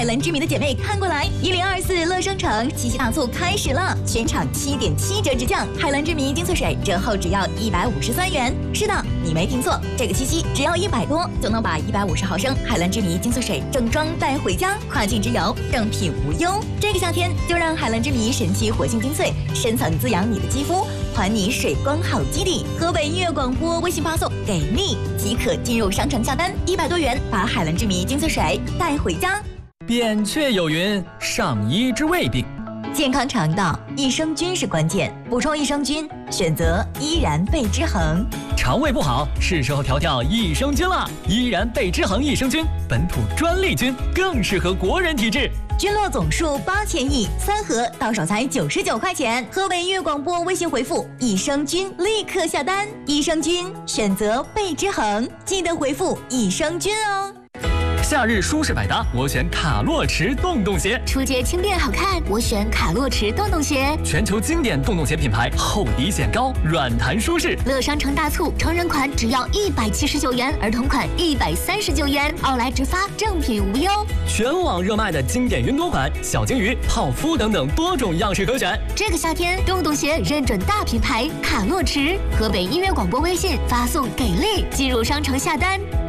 海蓝之谜的姐妹看过来，1024乐商城七夕大促开始了，全场7.7折直降，海蓝之谜精粹水折后只要153元。是的，你没听错，这个七夕只要100多就能把150毫升海蓝之谜精粹水正装带回家，跨境之游正品无忧。这个夏天就让海蓝之谜神奇活性精粹深层滋养你的肌肤，还你水光好基底。河北音乐广播微信发送给力即可进入商城下单，100多元把海蓝之谜精粹水带回家。 扁鹊有云：上医治未病。 健康肠道，益生菌是关键，补充益生菌，选择依然贝之恒。 肠胃不好，是时候调调益生菌了。依然贝之恒益生菌，本土专利菌，更适合国人体质。 菌落总数8000亿，3盒到手才99块钱。河北音乐广播微信回复益生菌，立刻下单。益生菌选择贝之恒，记得回复益生菌哦。 夏日舒适百搭，我选卡洛驰洞洞鞋。 出街轻便好看，我选卡洛驰洞洞鞋。 全球经典洞洞鞋品牌，厚底显高，软弹舒适。 乐商城大促，成人款只要179元，儿童款139元，奥莱直发，正品无忧。 全网热卖的经典云朵款，小鲸鱼、泡芙等等多种样式可选。 这个夏天，洞洞鞋认准大品牌卡洛驰。河北音乐广播微信发送给力，进入商城下单。